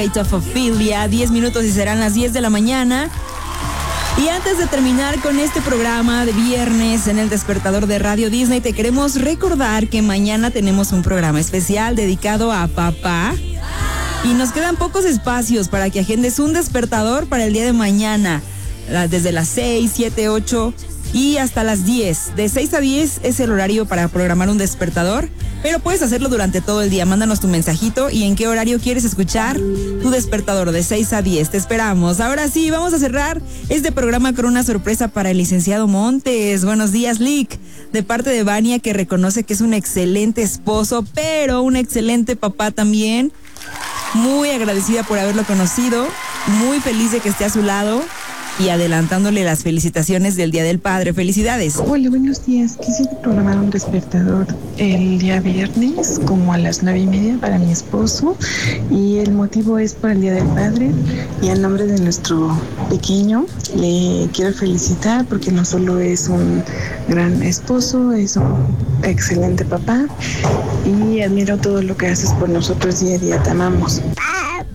of Ophelia, 10 minutos y serán las 10 de la mañana. Y antes de terminar con este programa de viernes en el despertador de Radio Disney, te queremos recordar que mañana tenemos un programa especial dedicado a papá. Y nos quedan pocos espacios para que agendes un despertador para el día de mañana. Desde las 6, 7, 8 y hasta las 10. De 6 a 10 es el horario para programar un despertador, pero puedes hacerlo durante todo el día. Mándanos tu mensajito y en qué horario quieres escuchar tu despertador de 6 a 10. Te esperamos. Ahora sí, vamos a cerrar este programa con una sorpresa para el licenciado Montes. Buenos días, Lick. De parte de Vania, que reconoce que es un excelente esposo, pero un excelente papá también. Muy agradecida por haberlo conocido. Muy feliz de que esté a su lado. Y adelantándole las felicitaciones del Día del Padre. ¡Felicidades! Hola, buenos días. Quisiera programar un despertador el día viernes, como a las 9:30 para mi esposo. Y el motivo es por el Día del Padre. Y en nombre de nuestro pequeño, le quiero felicitar porque no solo es un gran esposo, es un excelente papá. Y admiro todo lo que haces por nosotros día a día. Te amamos.